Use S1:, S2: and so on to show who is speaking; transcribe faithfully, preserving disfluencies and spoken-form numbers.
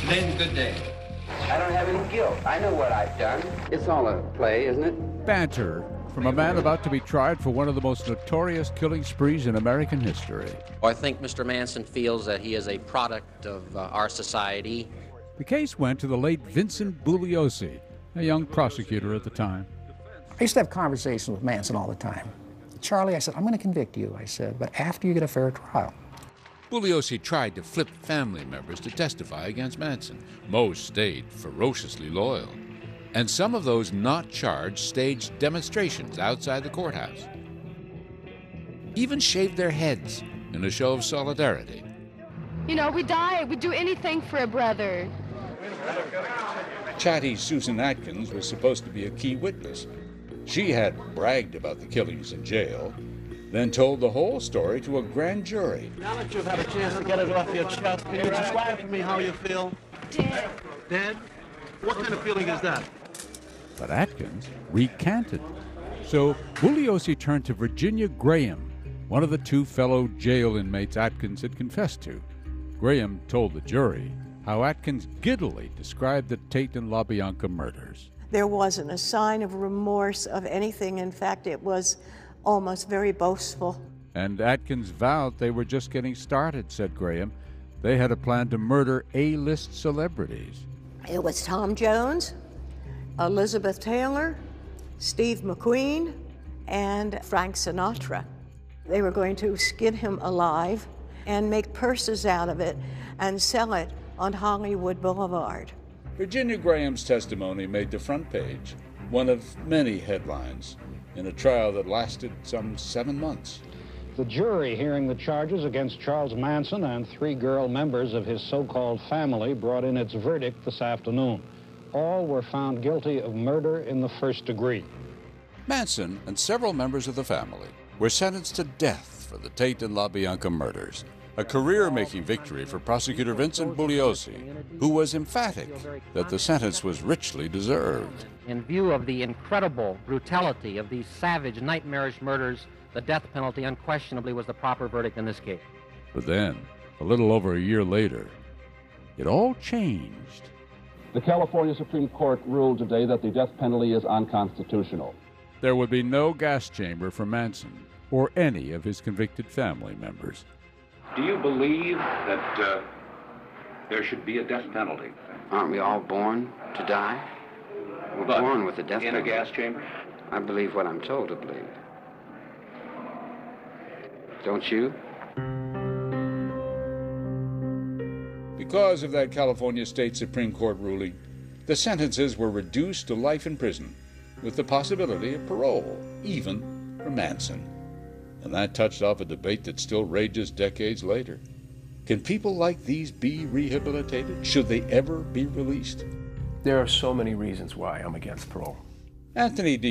S1: Lynn, good day.
S2: I don't have any guilt. I know what I've done. It's all a play, isn't it?
S3: Banter from a man about to be tried for one of the most notorious killing sprees in American history.
S4: I think Mister Manson feels that he is a product of uh, our society.
S3: The case went to the late Vincent Bugliosi, a young prosecutor at the time.
S5: I used to have conversations with Manson all the time. Charlie, I said, I'm going to convict you, I said, but after you get a fair trial.
S6: Bugliosi tried to flip family members to testify against Manson. Most stayed ferociously loyal. And some of those not charged staged demonstrations outside the courthouse. Even shaved their heads in a show of solidarity.
S7: You know, we die, we'd do anything for a brother.
S6: Chatty Susan Atkins was supposed to be a key witness. She had bragged about the killings in jail, then told the whole story to a grand jury.
S8: Now that you've had a chance to get it off your chest, can you describe to me how you feel?
S7: Dead.
S8: Dead? What kind of feeling is that?
S3: But Atkins recanted. So Bugliosi turned to Virginia Graham, one of the two fellow jail inmates Atkins had confessed to. Graham told the jury how Atkins giddily described the Tate and LaBianca murders.
S9: There wasn't a sign of remorse of anything. In fact, it was almost very boastful.
S3: And Atkins vowed they were just getting started, said Graham. They had a plan to murder A-list celebrities.
S9: It was Tom Jones, Elizabeth Taylor, Steve McQueen, and Frank Sinatra. They were going to skin him alive and make purses out of it and sell it on Hollywood Boulevard.
S6: Virginia Graham's testimony made the front page, one of many headlines, in a trial that lasted some seven months.
S10: The jury hearing the charges against Charles Manson and three girl members of his so-called family brought in its verdict this afternoon. All were found guilty of murder in the first degree.
S6: Manson and several members of the family were sentenced to death for the Tate and LaBianca murders, a career-making victory for prosecutor Vincent Bugliosi, who was emphatic that the sentence was richly deserved.
S4: In view of the incredible brutality of these savage, nightmarish murders, the death penalty unquestionably was the proper verdict in this case.
S3: But then, a little over a year later, it all changed.
S11: The California Supreme Court ruled today that the death penalty is unconstitutional.
S3: There would be no gas chamber for Manson or any of his convicted family members.
S1: Do you believe that uh, there should be a death penalty?
S2: Aren't we all born to die? We're
S1: But
S2: born with a death
S1: in
S2: penalty.
S1: a gas chamber?
S2: I believe what I'm told to believe. Don't you?
S6: Because of that California State Supreme Court ruling, the sentences were reduced to life in prison, with the possibility of parole, even for Manson. And that touched off a debate that still rages decades later. Can people like these be rehabilitated? Should they ever be released?
S12: There are so many reasons why I'm against parole.
S6: Anthony D.